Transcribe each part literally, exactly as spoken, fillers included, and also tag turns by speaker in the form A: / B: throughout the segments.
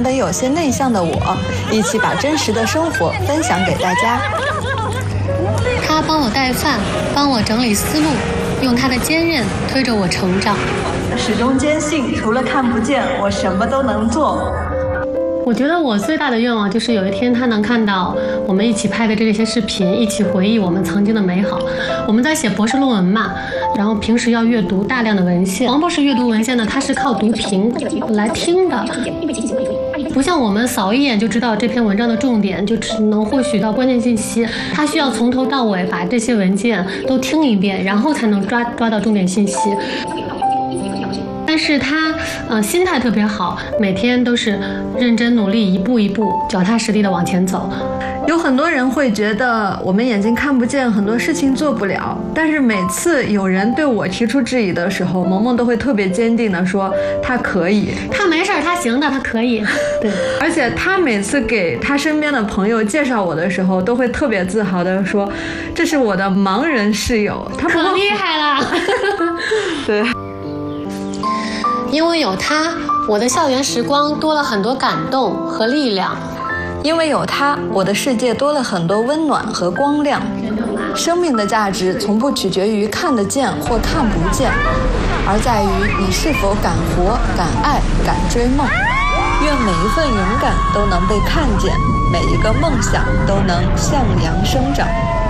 A: 本有些内向的我，一起把真实的生活分享给大家。
B: 他帮我带饭，帮我整理思路，用他的坚韧推着我成长。
C: 始终坚信，除了看不见，我什么都能做。
B: 我觉得我最大的愿望就是有一天他能看到我们一起拍的这些视频，一起回忆我们曾经的美好。我们在写博士论文嘛，然后平时要阅读大量的文献。王博士阅读文献呢，他是靠读屏来听的，不像我们扫一眼就知道这篇文章的重点，就只能获取到关键信息。他需要从头到尾把这些文件都听一遍，然后才能抓抓到重点信息。但是他呃心态特别好，每天都是认真努力，一步一步脚踏实地的往前走。
A: 有很多人会觉得我们眼睛看不见，很多事情做不了，但是每次有人对我提出质疑的时候，萌萌都会特别坚定的说他可以，
B: 他没事，他行的，他可以。对，
A: 而且他每次给他身边的朋友介绍我的时候，都会特别自豪的说这是我的盲人室友。他
B: 可厉害了。
A: 对，
B: 因为有他，我的校园时光多了很多感动和力量。
A: 因为有他，我的世界多了很多温暖和光亮。生命的价值从不取决于看得见或看不见，而在于你是否敢活、敢爱、敢追梦。愿每一份勇敢都能被看见，每一个梦想都能向阳生长。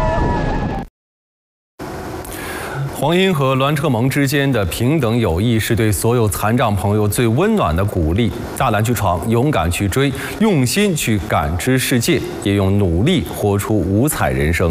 D: 黄英和栾车萌之间的平等友谊是对所有残障朋友最温暖的鼓励。大胆去闯，勇敢去追，用心去感知世界，也用努力活出五彩人生。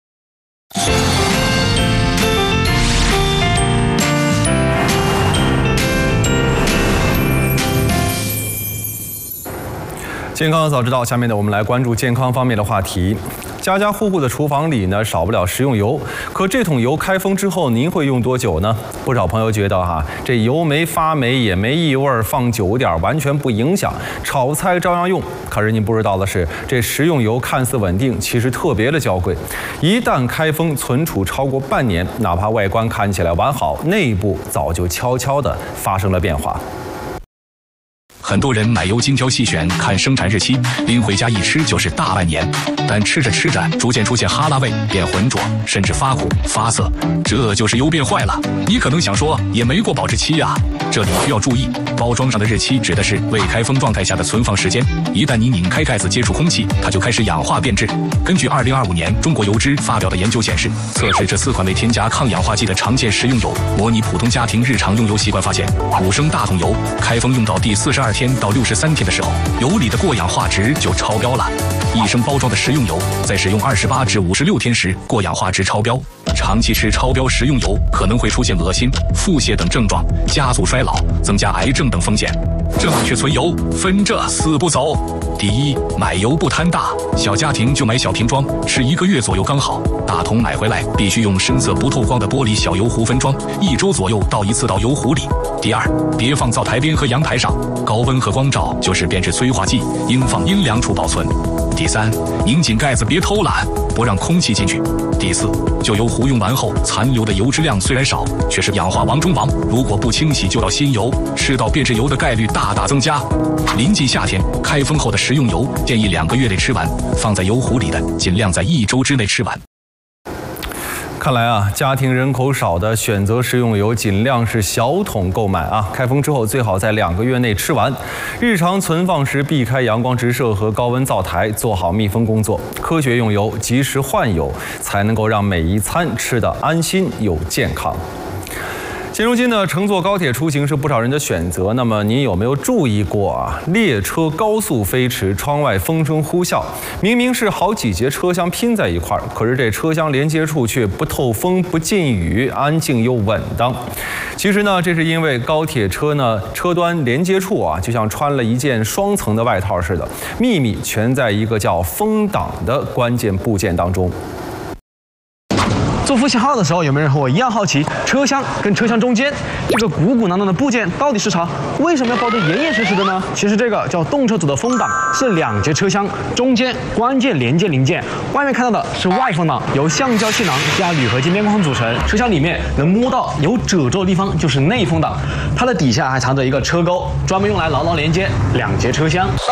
D: 健康早知道，下面呢，我们来关注健康方面的话题。家家户户的厨房里呢，少不了食用油。可这桶油开封之后，您会用多久呢？不少朋友觉得哈，这油没发霉，也没异味，放久点完全不影响，炒菜照样用。可是您不知道的是，这食用油看似稳定，其实特别的娇贵。一旦开封存储超过半年，哪怕外观看起来完好，内部早就悄悄地发生了变化。
E: 很多人买油精挑细选，看生产日期，拎回家一吃就是大半年，但吃着吃着逐渐出现哈喇味，变浑浊，甚至发苦发涩，这就是油变坏了。你可能想说也没过保质期啊，这里需要注意，包装上的日期指的是未开封状态下的存放时间，一旦你拧开盖子接触空气，它就开始氧化变质。根据二零二五年中国油脂发表的研究显示，测试这四款未添加抗氧化剂的常见食用油，模拟普通家庭日常用油习惯，发现五升大桶油开封用到第四十二天到六十三天的时候，油里的过氧化值就超标了。一升包装的食用油在使用二十八至五十六天时，过氧化值超标。长期吃超标食用油可能会出现恶心、腹泻等症状，加速衰老，增加癌症等风险。正确存油分这四步走。第一，买油不贪大，小家庭就买小瓶装，吃一个月左右刚好。大桶买回来必须用深色不透光的玻璃小油壶分装，一周左右倒一次到油壶里。第二，别放灶台边和阳台上，高温和光照就是变质催化剂，应放阴凉处保存。第三，拧紧盖子别偷懒，不让空气进去。第四，旧油壶用完后残留的油脂量虽然少，却是氧化王中王，如果不清洗就到新油，吃到变质油的概率大大增加。临近夏天，开封后的食用油建议两个月内吃完，放在油壶里的尽量在一周之内吃完。
D: 看来啊，家庭人口少的选择食用油，尽量是小桶购买啊。开封之后最好在两个月内吃完。日常存放时避开阳光直射和高温灶台，做好密封工作。科学用油，及时换油，才能够让每一餐吃得安心又健康。现如今呢，乘坐高铁出行是不少人的选择。那么您有没有注意过啊？列车高速飞驰，窗外风声呼啸，明明是好几节车厢拼在一块儿，可是这车厢连接处却不透风、不进雨，安静又稳当。其实呢，这是因为高铁车呢车端连接处啊，就像穿了一件双层的外套似的，秘密全在一个叫风挡的关键部件当中。
F: 坐复兴号的时候，有没有人和我一样好奇，车厢跟车厢中间这个鼓鼓囊囊的部件到底是啥？为什么要包得严严实实的呢？其实这个叫动车组的风挡，是两节车厢中间关键连接零件。外面看到的是外风挡，由橡胶气囊加铝合金边框组成。车厢里面能摸到有褶皱的地方就是内风挡，它的底下还藏着一个车钩，专门用来牢牢连接两节车厢。